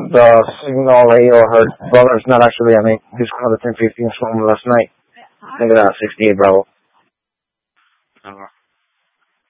the signal or her brother's not actually, I mean, he's one of the 10-15 storm last night. Think of that, 68 Bravo.